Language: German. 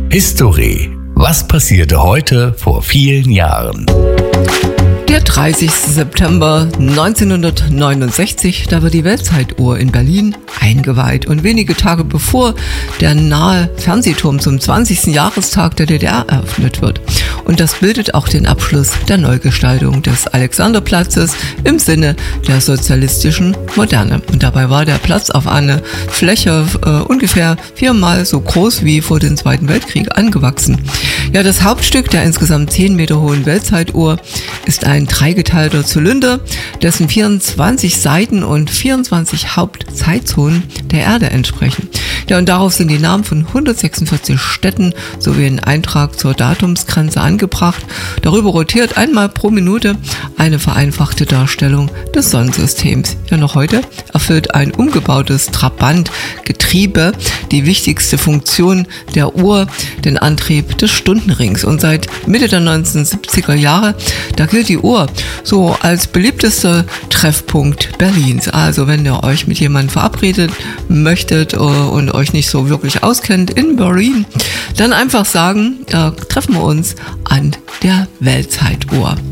History. Was passierte heute vor vielen Jahren? Der 30. September 1969, da wird die Weltzeituhr in Berlin eingeweiht. Und wenige Tage bevor der nahe Fernsehturm zum 20. Jahrestag der DDR eröffnet wird. Und das bildet auch den Abschluss der Neugestaltung des Alexanderplatzes im Sinne der sozialistischen Moderne. Und dabei war der Platz auf eine Fläche ungefähr 4-mal so groß wie vor dem Zweiten Weltkrieg angewachsen. Ja, das Hauptstück der insgesamt 10 Meter hohen Weltzeituhr ist ein dreigeteilter Zylinder, dessen 24 Seiten und 24 Hauptzeitzonen der Erde entsprechen. Ja, und darauf sind die Namen von 146 Städten sowie ein Eintrag zur Datumsgrenze angebracht. Darüber rotiert einmal pro Minute eine vereinfachte Darstellung des Sonnensystems. Ja, noch heute erfüllt ein umgebautes Trabant-Getriebe die wichtigste Funktion der Uhr, den Antrieb des Stundenrings. Und seit Mitte der 1970er Jahre, da gilt die Uhr so als beliebtester Treffpunkt Berlins. Also wenn ihr euch mit jemandem verabredet möchtet und euch nicht so wirklich auskennt in Berlin, dann einfach sagen, treffen wir uns an der Weltzeituhr.